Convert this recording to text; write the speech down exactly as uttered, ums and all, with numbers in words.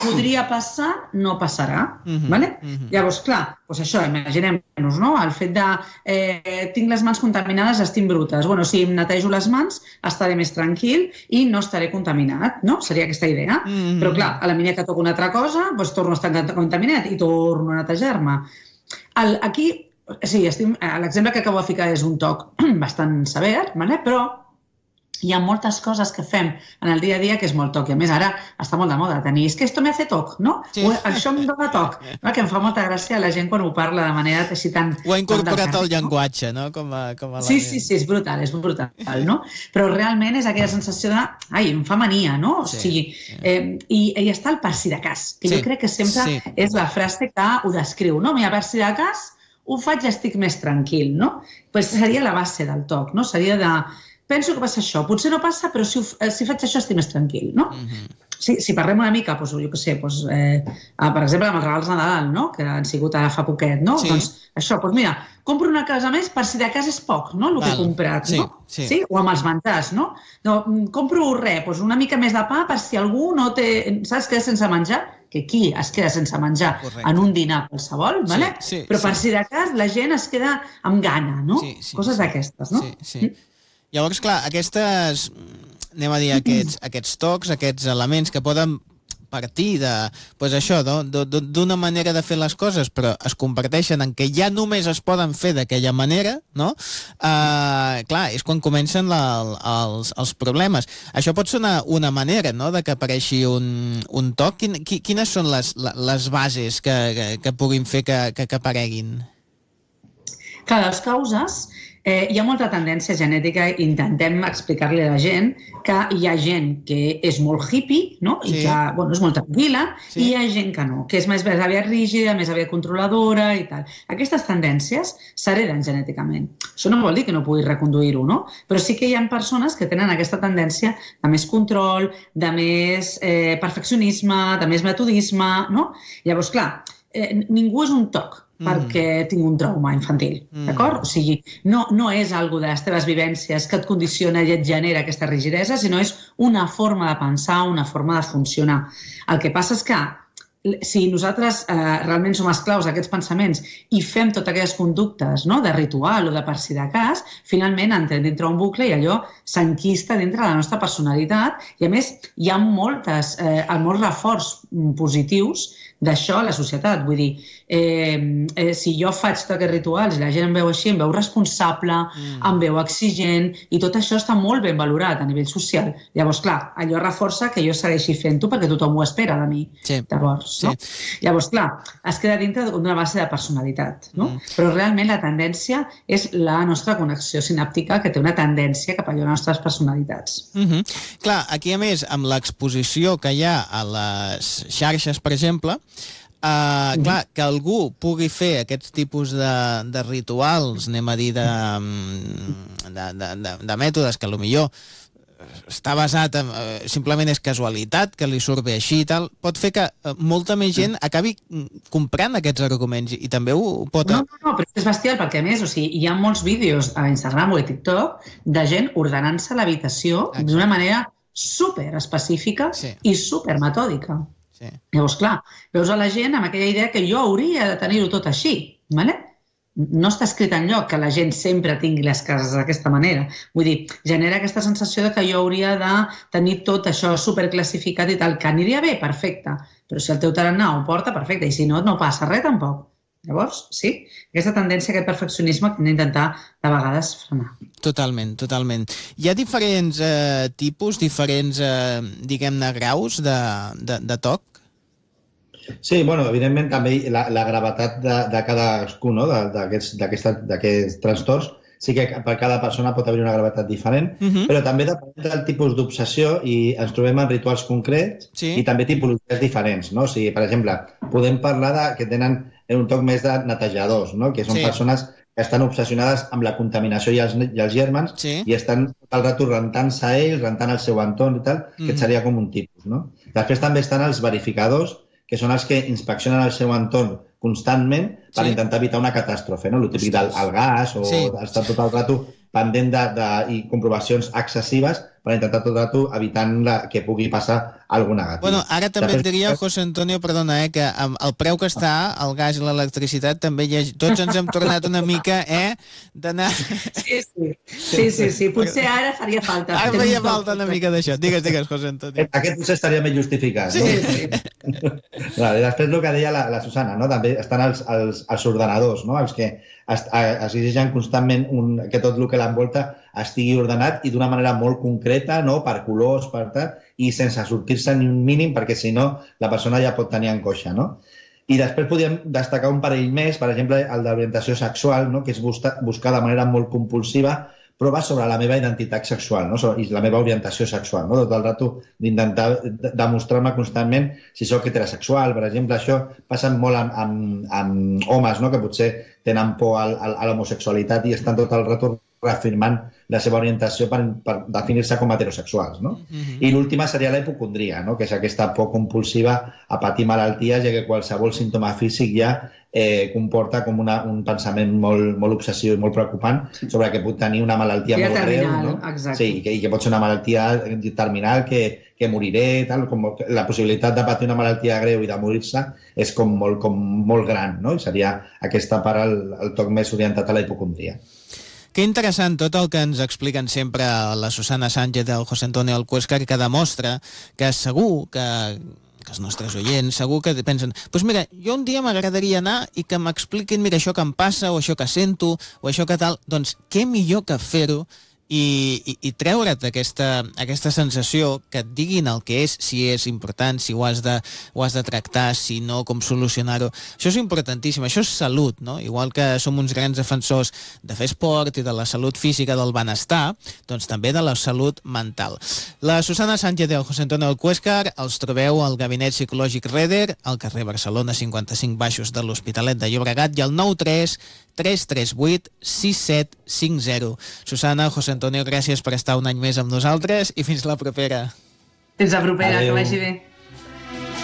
podria passar, no passarà. Mhm, vale? mhm. Llavors, clar, doncs això, imaginem-nos, no? El fet de eh, tinc les mans contaminades, estic brutes. Bueno, si em netejo les mans, estaré més tranquil i no estaré contaminat, no? Seria aquesta idea. Mhm. Però, clar, a la minute que toco una altra cosa, doncs torno a estar contaminat i torno a netejar-me. El, aquí, sí, estic, l'exemple que acabo de ficar és un toc bastant sever, vale? Però hi ha moltes coses que fem en el dia a dia que és molt toc. I a més, ara està molt de moda tenir, és que esto me hace toc, no? Sí. O, això em dona toc. No? Que em fa molta gràcia la gent quan ho parla de manera així tan... Ho ha incorporat tan al llenguatge, no? Com a, com a Sí, sí, sí, és brutal, és brutal, no? Però realment és aquella sensació de, ai, em fa mania, no? O Sí, sigui, eh, i, i està el per si de cas, que Sí, jo crec que sempre sí. és la frase que ho descriu, no? Mira, per si de cas, ho faig i estic més tranquil, no? Pues seria la base del toc, no? Seria de, penso que passa això, potser no passa, però si, ho, si faig això estic més tranquil, no? Mhm. Si, si parlem una mica, doncs, jo què sé, doncs, eh, per exemple, amb els regals de Nadal, no? Que han sigut ara fa poquet, no? Sí. Doncs això, doncs mira, compro una cosa més per si de cas és poc, no? El que Val. he comprat, Sí, no? sí. Sí? O amb els mantars, no? No, compro res, doncs una mica més de pa per si algú no té, saps, queda sense menjar, que qui es queda sense menjar Correcte. en un dinar qualsevol, Sí, vale? sí, Però per sí. si de cas la gent es queda amb gana, no? Sí, sí, Coses sí. d'aquestes, no? Sí, sí. Llavors, clar, aquestes, anem a dir, aquests, aquests tocs, aquests elements que poden partir de, pues això, no? De- de- d'una manera de fer les coses, però es converteixen en que ja només es poden fer d'aquella manera, no? Uh, clar, és quan comencen la, els, els problemes. Això pot ser una, una manera, no?, de que apareixi un, un toc. Quin, qui- quines són les, les bases que, que, que puguin fer que, que, que apareguin? Clar, les causes, eh, hi ha molta tendència genètica i intentem explicar-li a la gent que hi ha gent que és molt hippie, no? I Sí. que, bueno, és molt tranquil·la, Sí. i hi ha gent que no, que és més, més aviat rígida, més aviat controladora i tal. Aquestes tendències s'hereden genèticament. Això no vol dir que no puguis reconduir-ho, no? Però sí que hi ha persones que tenen aquesta tendència de més control, de més eh, perfeccionisme, de més metodisme, no? Llavors, clar, eh, ningú és un toc perquè tinc un trauma infantil, Mm. d'acord? O sigui, no, no és algo de les teves vivències que et condiciona i et genera aquesta rigidesa, sinó és una forma de pensar, una forma de funcionar. El que passa és que si nosaltres eh, realment som esclaus d'aquests pensaments i fem totes aquelles conductes, no?, de ritual o de per si de cas, finalment entrem dintre un bucle i allò s'enquista dintre de la nostra personalitat i, a més, hi ha moltes, eh, molts reforç positius d'això a la societat. Vull dir, eh, eh, si jo faig tots aquests rituals i la gent em veu així, em veu responsable, mm. em veu exigent, i tot això està molt ben valorat a nivell social. Llavors, clar, allò reforça que jo segueixi fent-ho perquè tothom ho espera de mi. Sí. Llavors, Sí. no? Llavors, clar, es queda dintre d'una base de personalitat, no? Mm. Però realment la tendència és la nostra connexió sinàptica, que té una tendència cap a allò a les nostres personalitats. Mhm. Clar, aquí a més, amb l'exposició que hi ha a les xarxes, per exemple, uh, clar, que algú pugui fer aquests tipus de, de rituals, anem a dir, de, de, de, de, de mètodes que potser està basat en, eh, simplement és casualitat, que li surt bé així i tal, pot fer que eh, molta més gent acabi comprant aquests arguments i també ho pot... No, no, no, però és bestial perquè, a més, o sigui, hi ha molts vídeos a Instagram o a TikTok de gent ordenant-se l'habitació d'una manera super específica Sí. i super metòdica. Sí. Llavors, clar, veus a la gent amb aquella idea que jo hauria de tenir-ho tot així, ¿vale? No està escrit enlloc que la gent sempre tingui les cases d'aquesta manera. Vull dir, genera aquesta sensació de que jo hauria de tenir tot això superclassificat i tal, que aniria bé, perfecte, però si el teu tarannà ho porta, perfecte, i si no, no passa res tampoc. Llavors, sí, aquesta tendència, aquest perfeccionisme que hem d'intentar de vegades frenar. Totalment, totalment. Hi ha diferents eh, tipus, diferents, eh, diguem-ne, graus de, de, de toc? Sí, bueno, evidentment també la, la gravetat de, de cadascú, no?, d'aquests trastorns, sí que per cada persona pot haver una gravetat diferent, Mhm. però també depèn del tipus d'obsessió i ens trobem en rituals concrets Sí. i també tipologies diferents, no? O sigui, per exemple, podem parlar de que tenen un toc més de netejadors, no?, que són Sí. persones que estan obsessionades amb la contaminació i els, i els gèrmens Sí. i estan tot el rato rentant-se a ells, rentant el seu entorn i tal, que Mhm. seria com un tipus, no? Després també estan els verificadors, que són els que inspeccionen el seu entorn constantment per Sí. intentar evitar una catàstrofe, no? El típic del el gas o Sí. estar tot el rato pendent de, de, i comprovacions excessives per intentar tot el rato evitant la, que pugui passar alguna negativa. Bueno, ara també Després... et diria, José Antonio, perdona, eh, que amb el preu que està, el gas i l'electricitat, també hi ha... tots ens hem tornat una mica, eh, d'anar... Sí, sí, sí, sí, sí. Potser ara faria falta. Ara faria falta una mica d'això. Digues, digues, José Antonio. Aquest potser estaria més justificat. Sí, no? sí. Vale, després el que deia la, la Susana, no? També estan els, els, els ordenadors, no? Els que es, exigeixen constantment un, que tot el que l'envolta estigui ordenat i d'una manera molt concreta, no? Per colors, per tal, i sense sortir-se ni un mínim, perquè si no la persona ja pot tenir angoixa, no? I després podríem destacar un parell més, per exemple, el d'orientació sexual, no? Que és buscar, buscar de manera molt compulsiva, però va sobre la meva identitat sexual, no? I la meva orientació sexual, no? Tot el rato d'intentar demostrar-me constantment si sóc heterosexual, per exemple. Això passa molt amb, amb, amb homes, no? Que potser tenen por a, a, a l'homosexualitat i estan tot el rato reafirmant la seva orientació per, per definir-se com a heterosexuals, no? Mm-hmm. I l'última seria la hipocondria, no? Que és aquesta por compulsiva a patir malalties, ja que qualsevol símptoma físic ja eh, comporta com una, un pensament molt, molt obsessiu i molt preocupant sobre que pot tenir una malaltia ja molt greu, no? Exacte. Sí, i que, i que pot ser una malaltia terminal, que, que moriré, tal, com la possibilitat de patir una malaltia greu i de morir-se és com molt, com molt gran, no? I seria aquesta part el, el toc més orientat a la hipocondria. Que interessant tot el que ens expliquen sempre la Susana Sánchez i el José Antonio Alcuéscar, que demostra que segur que, que els nostres oients segur que pensen, doncs pues mira, jo un dia m'agradaria anar i que m'expliquin, mira, això que em passa o això que sento o això que tal, doncs què millor que fer-ho i, i, i treure't aquesta, aquesta sensació, que et diguin el que és, si és important, si ho has de, ho has de tractar, si no, com solucionar-ho. Això és importantíssim, això és salut, no? Igual que som uns grans defensors de fer esport i de la salut física, del benestar, doncs també de la salut mental. La Susana Sánchez i el José Antonio Alcuéscar els trobeu al Gabinet Psicològic Reder, al carrer Barcelona cinquanta-cinc baixos de l'Hospitalet de Llobregat, i al nou tres tres tres vuit sis set cinc zero. Susana, José Antonio, gràcies per estar un any més amb nosaltres i fins la propera. Fins la propera, Adeu. que vagi bé.